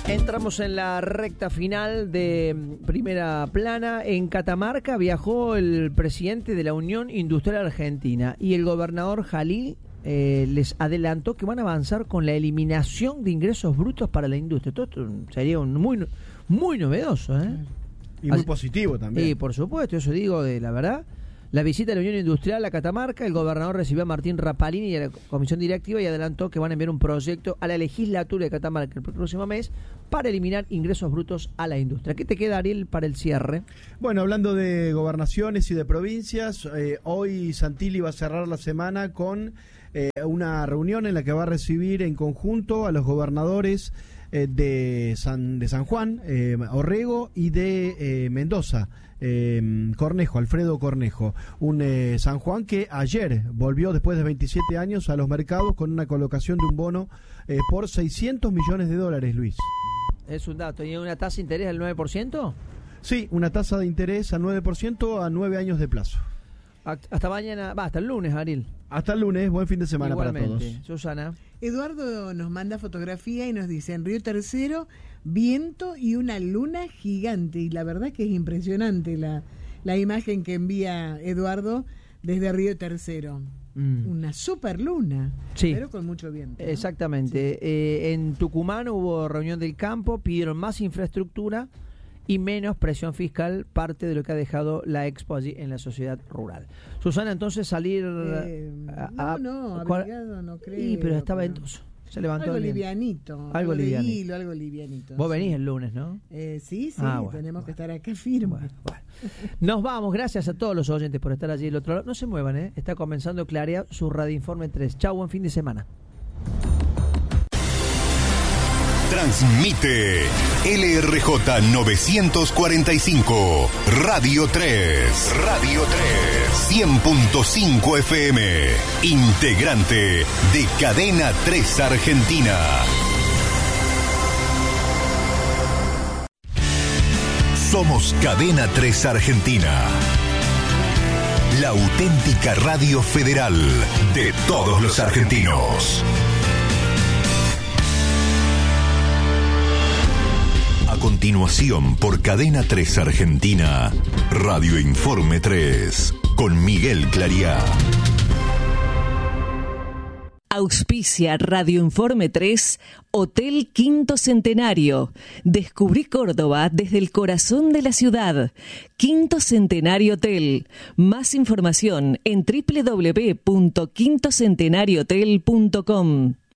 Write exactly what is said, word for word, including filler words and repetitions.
Entramos en la recta final de Primera Plana. En Catamarca viajó el presidente de la Unión Industrial Argentina y el gobernador Jalil eh, les adelantó que van a avanzar con la eliminación de ingresos brutos para la industria. Todo esto sería un muy, muy novedoso, ¿eh? Y muy Así, positivo también. Sí, por supuesto, eso digo de la verdad. La visita de la Unión Industrial a Catamarca, el gobernador recibió a Martín Rapalini y a la comisión directiva y adelantó que van a enviar un proyecto a la legislatura de Catamarca el próximo mes para eliminar ingresos brutos a la industria. ¿Qué te queda, Ariel, para el cierre? Bueno, hablando de gobernaciones y de provincias, eh, hoy Santilli va a cerrar la semana con eh, una reunión en la que va a recibir en conjunto a los gobernadores eh, de, San, de San Juan, eh, Orrego y de eh, Mendoza. Eh, Cornejo, Alfredo Cornejo, un eh, San Juan que ayer volvió después de veintisiete años a los mercados con una colocación de un bono eh, por seiscientos millones de dólares, Luis. Es un dato. ¿Y una tasa de interés del nueve por ciento? Sí, una tasa de interés al nueve por ciento a nueve años de plazo. Hasta mañana, va, hasta el lunes, Ariel. Hasta el lunes, buen fin de semana. Igualmente, para todos. Susana. Eduardo nos manda fotografía y nos dice: en Río Tercero, viento y una luna gigante. Y la verdad que es impresionante la, la imagen que envía Eduardo desde Río Tercero. Mm. Una super luna, sí, pero con mucho viento, ¿no? Exactamente. Sí. Eh, en Tucumán hubo reunión del campo, pidieron más infraestructura y menos presión fiscal, parte de lo que ha dejado la Expo allí en la sociedad rural. Susana, entonces salir... Eh, a, a, no, no, abrigado no creo. Sí, pero estaba pero... ventoso. Se levantó algo livianito, algo, algo livianito. Hilo, algo livianito. Vos sí. venís el lunes, ¿no? Eh, sí, sí, ah, bueno, tenemos bueno. que estar acá firmes. Bueno, bueno. Nos vamos, gracias a todos los oyentes por estar allí del otro lado. No se muevan, ¿eh? Está comenzando Clarea, su Radio Informe tres. Chau, buen fin de semana. Transmite L R J novecientos cuarenta y cinco, Radio tres, Radio tres, cien punto cinco F M, integrante de Cadena tres Argentina. Somos Cadena tres Argentina, la auténtica radio federal de todos los argentinos. A continuación, por Cadena tres Argentina, Radio Informe tres, con Miguel Clariá. Auspicia Radio Informe tres, Hotel Quinto Centenario. Descubrí Córdoba desde el corazón de la ciudad. Quinto Centenario Hotel. Más información en doble u doble u doble u punto quinto centenario hotel punto com.